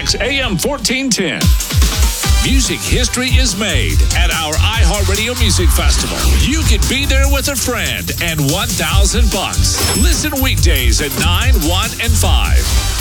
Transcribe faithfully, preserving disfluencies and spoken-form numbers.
X A M fourteen ten. Music history is made at our iHeartRadio Music Festival. You can be there with a friend and one thousand bucks. Listen weekdays at nine, one, and five.